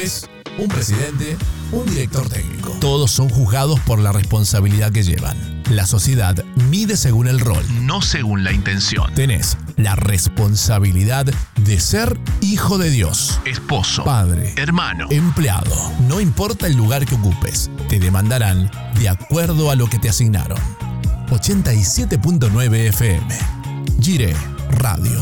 un presidente, un director técnico. Todos son juzgados por la responsabilidad que llevan. La sociedad mide según el rol, no según la intención. Tenés la responsabilidad de ser hijo de Dios, esposo, padre, hermano, empleado. No importa el lugar que ocupes, te demandarán de acuerdo a lo que te asignaron. 87.9 FM. Gire Radio.